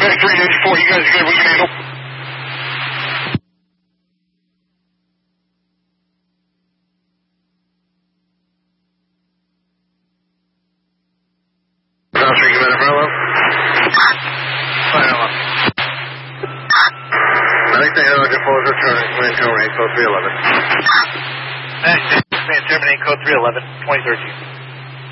Back 394, you guys are good, we can handle. Crossing, you better Bravo. Fire up. I think they know the force returning, command terminate code 311. Command terminate code 311, 2013.